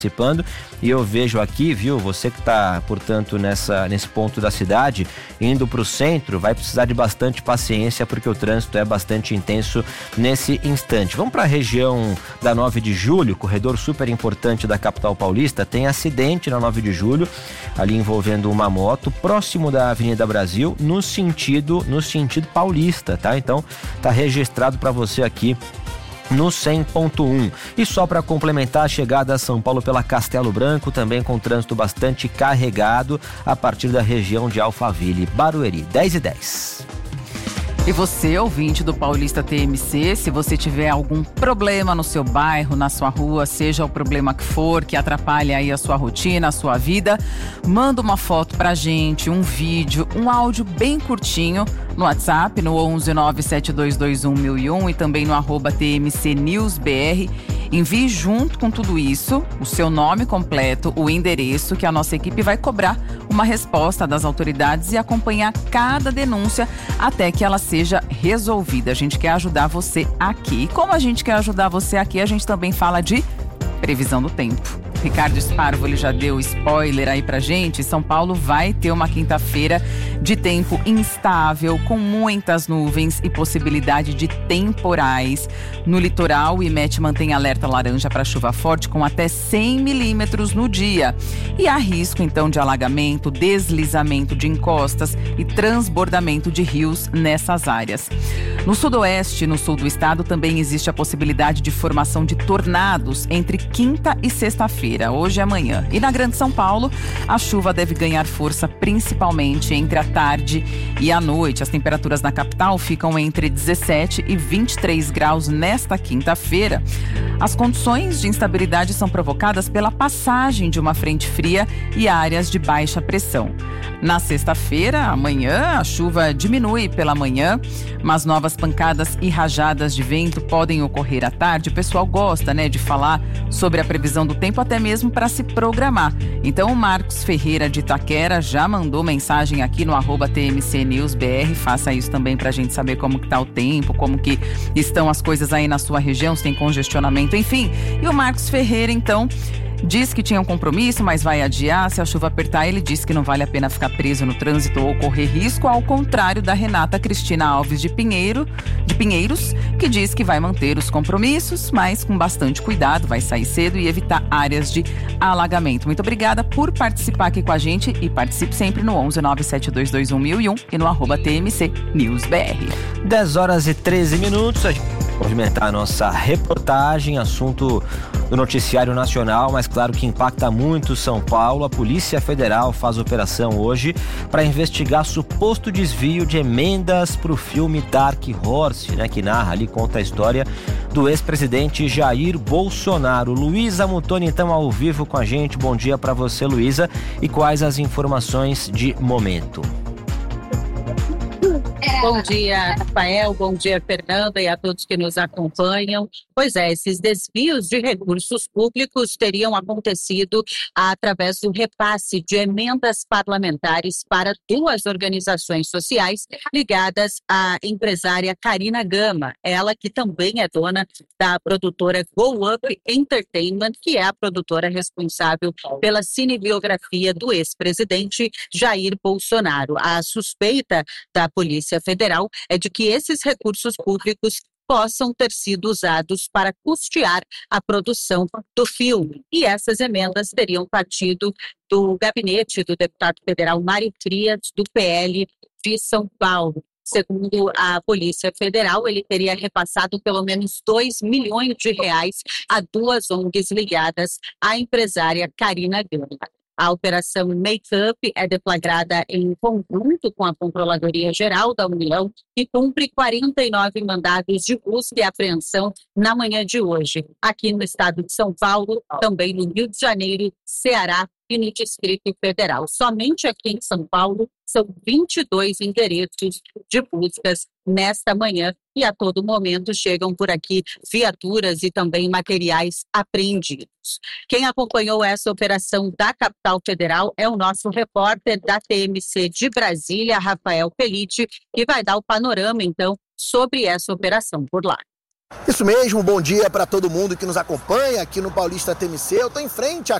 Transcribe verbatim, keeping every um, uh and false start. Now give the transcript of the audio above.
participando, e eu vejo aqui, viu, você que está, portanto, nessa, nesse ponto da cidade, indo para o centro, vai precisar de bastante paciência, porque o trânsito é bastante intenso nesse instante. Vamos para a região da nove de julho, corredor super importante da capital paulista, tem acidente na nove de julho, ali envolvendo uma moto, próximo da Avenida Brasil, no sentido, no sentido paulista, tá? Então, tá registrado para você aqui no cem ponto um. E só para complementar, a chegada a São Paulo pela Castelo Branco, também com trânsito bastante carregado a partir da região de Alphaville, Barueri, dez e dez. E você, ouvinte do Paulista T M C, se você tiver algum problema no seu bairro, na sua rua, seja o problema que for, que atrapalhe aí a sua rotina, a sua vida, manda uma foto pra gente, um vídeo, um áudio bem curtinho no WhatsApp, no onze nove sete dois dois um mil e um e também no arroba T M C News B R. Envie junto com tudo isso o seu nome completo, o endereço, que a nossa equipe vai cobrar uma resposta das autoridades e acompanhar cada denúncia até que ela seja resolvida. A gente quer ajudar você aqui. E como a gente quer ajudar você aqui, a gente também fala de previsão do tempo. Ricardo Sparvo, ele já deu spoiler aí pra gente. São Paulo vai ter uma quinta-feira de tempo instável, com muitas nuvens e possibilidade de temporais. No litoral, o I M E T mantém alerta laranja para chuva forte com até cem milímetros no dia. E há risco, então, de alagamento, deslizamento de encostas e transbordamento de rios nessas áreas. No sudoeste e no sul do estado também existe a possibilidade de formação de tornados entre quinta e sexta-feira, hoje e amanhã. E na Grande São Paulo, a chuva deve ganhar força principalmente entre a tarde e a noite. As temperaturas na capital ficam entre dezessete e vinte e três graus nesta quinta-feira. As condições de instabilidade são provocadas pela passagem de uma frente fria e áreas de baixa pressão. Na sexta-feira, amanhã, a chuva diminui pela manhã, mas novas pancadas e rajadas de vento podem ocorrer à tarde. O pessoal gosta, né, de falar sobre a previsão do tempo, até mesmo para se programar. Então, o Marcos Ferreira de Itaquera já mandou mensagem aqui no arroba T M C News B R. Faça isso também para a gente saber como que tá o tempo, como que estão as coisas aí na sua região, se tem congestionamento, enfim. E o Marcos Ferreira, então, diz que tinha um compromisso, mas vai adiar. Se a chuva apertar, ele diz que não vale a pena ficar preso no trânsito ou correr risco, ao contrário da Renata Cristina Alves de Pinheiro, de Pinheiros, que diz que vai manter os compromissos, mas com bastante cuidado, vai sair cedo e evitar áreas de alagamento. Muito obrigada por participar aqui com a gente e participe sempre no onze nove sete dois dois um mil e um e no arroba T M C News B R. dez horas e treze minutos, a gente movimentar a nossa reportagem, assunto do noticiário nacional, mas claro que impacta muito São Paulo. A Polícia Federal faz operação hoje para investigar suposto desvio de emendas para o filme Dark Horse, né, que narra ali, conta a história do ex-presidente Jair Bolsonaro. Luísa Mutoni, então, ao vivo com a gente. Bom dia para você, Luísa, e quais as informações de momento? Bom dia, Rafael, bom dia, Fernanda, e a todos que nos acompanham. Pois é, esses desvios de recursos públicos teriam acontecido através do repasse de emendas parlamentares para duas organizações sociais ligadas à empresária Karina Gama, ela que também é dona da produtora Go Up Entertainment, que é a produtora responsável pela cinebiografia do ex-presidente Jair Bolsonaro. A suspeita da Polícia Federal é de que esses recursos públicos possam ter sido usados para custear a produção do filme. E essas emendas teriam partido do gabinete do deputado federal Mário Frias, do P L de São Paulo. Segundo a Polícia Federal, ele teria repassado pelo menos dois milhões de reais a duas O N Gs ligadas à empresária Karina Gama. A operação Make-up é deflagrada em conjunto com a Controladoria Geral da União e cumpre quarenta e nove mandados de busca e apreensão na manhã de hoje, aqui no estado de São Paulo, também no Rio de Janeiro, Ceará e no Distrito Federal. Somente aqui em São Paulo são vinte e dois endereços de buscas nesta manhã e a todo momento chegam por aqui viaturas e também materiais apreendidos. Quem acompanhou essa operação da capital federal é o nosso repórter da T M C de Brasília, Rafael Pelite, que vai dar o panorama, então, sobre essa operação por lá. Isso mesmo, bom dia para todo mundo que nos acompanha aqui no Paulista T M C. Eu estou em frente à